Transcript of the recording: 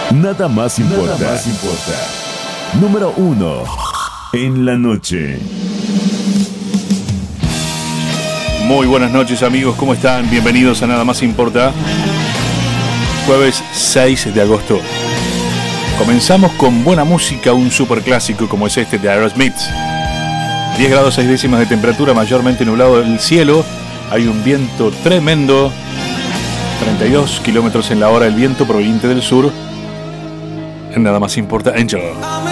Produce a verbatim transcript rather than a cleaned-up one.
Nada más importa. Nada más importa. Número uno en la noche. Muy buenas noches, amigos, ¿cómo están? Bienvenidos a Nada Más Importa. Jueves seis de agosto. Comenzamos con buena música, un superclásico como es este de Aerosmith. diez grados seis décimas de temperatura, mayormente nublado el cielo. Hay un viento tremendo. treinta y dos kilómetros en la hora el viento proveniente del sur. En Nada Más Importa, enjoy.